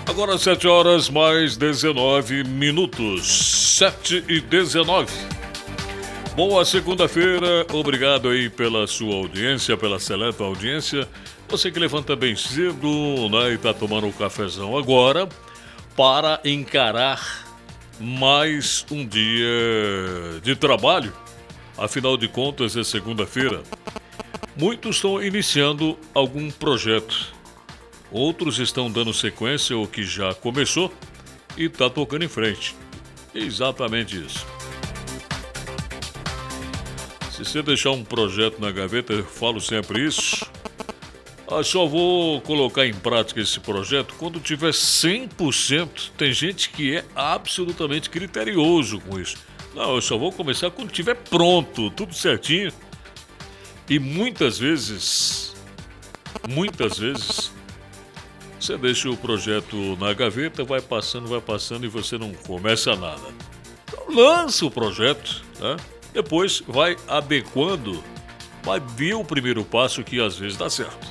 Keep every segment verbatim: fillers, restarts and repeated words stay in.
Agora sete horas mais dezenove minutos. sete e dezenove. Boa segunda-feira. Obrigado aí pela sua audiência, pela seleta audiência. Você que levanta bem cedo, né, e tá tomando um cafezão agora para encarar mais um dia de trabalho. Afinal de contas, é segunda-feira. Muitos estão iniciando algum projeto. Outros estão dando sequência ao que já começou e está tocando em frente. Exatamente isso. Se você deixar um projeto na gaveta, eu falo sempre isso. Eu só vou colocar em prática esse projeto quando tiver cem por cento. Tem gente que é absolutamente criterioso com isso. Não, eu só vou começar quando tiver pronto, tudo certinho. E muitas vezes, muitas vezes, você deixa o projeto na gaveta, vai passando, vai passando e você não começa nada. Então, lança o projeto, né? Depois vai adequando, vai ver o primeiro passo que às vezes dá certo.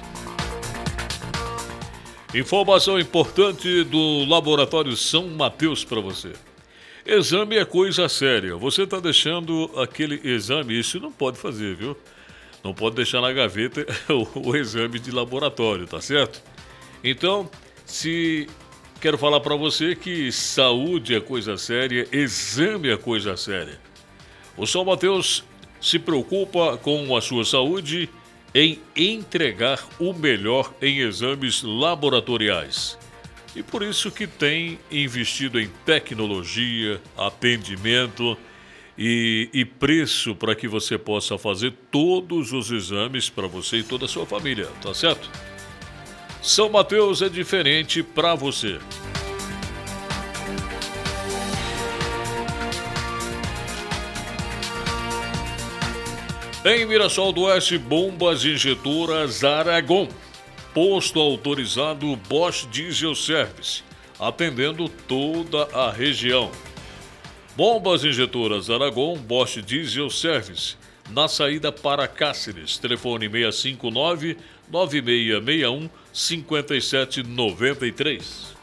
Informação importante do Laboratório São Mateus para você. Exame é coisa séria. Você está deixando aquele exame, isso não pode fazer, viu? Não pode deixar na gaveta o, o exame de laboratório, tá certo? Então, se quero falar para você que saúde é coisa séria, exame é coisa séria. O São Mateus se preocupa com a sua saúde em entregar o melhor em exames laboratoriais. E por isso que tem investido em tecnologia, atendimento e, e preço para que você possa fazer todos os exames para você e toda a sua família, tá certo? São Mateus é diferente para você. Em Mirassol do Oeste, bombas injetoras Aragon. Posto autorizado Bosch Diesel Service, atendendo toda a região. Bombas injetoras Aragon, Bosch Diesel Service, na saída para Cáceres. Telefone seis cinco nove, nove seis seis um, cinco sete nove três.